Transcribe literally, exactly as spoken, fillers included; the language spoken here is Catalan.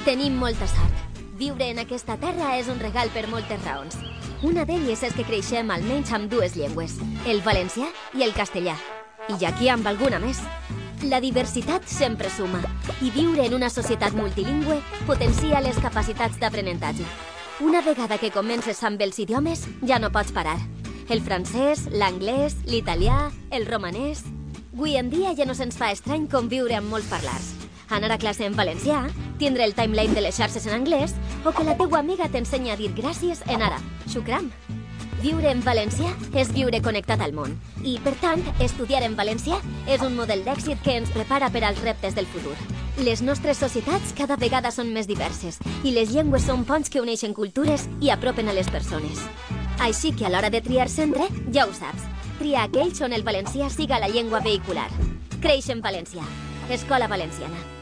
Tenim molta sort. Viure en aquesta terra és un regal per moltes raons. Una d'elles és que creixem almenys amb dues llengües, el valencià i el castellà. I aquí amb alguna més. La diversitat sempre suma, i viure en una societat multilingüe potencia les capacitats d'aprenentatge. Una vegada que comences amb els idiomes, ja no pots parar. El francès, l'anglès, l'italià, el romanès... Avui en dia ja no se'ns fa estrany conviure amb molts parlars. Anar a classe en valencià, tindre el timeline de les xarxes en anglès o que la teua amiga t'ensenya a dir gràcies en àrab, shukran. Viure en valencià és viure connectat al món i, per tant, estudiar en valencià és un model d'èxit que ens prepara per als reptes del futur. Les nostres societats cada vegada són més diverses i les llengües són ponts que uneixen cultures i apropen a les persones. Així que a l'hora de triar centre, ja ho saps, tria aquells on el valencià siga la llengua vehicular. Creix en valencià. Escola Valenciana.